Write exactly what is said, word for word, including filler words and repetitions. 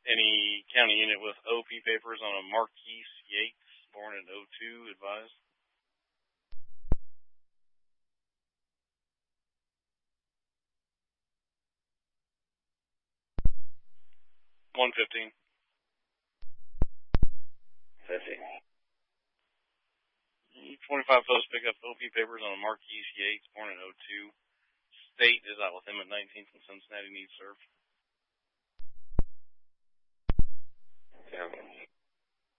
Any county unit with O P papers on a Marquise Yates, born in oh two, advised. one fifteen. fifty. twenty-five post pickup O P papers on a Marquise Yates, born in oh two. State is out with him at nineteenth and Cincinnati, needs served. Yeah.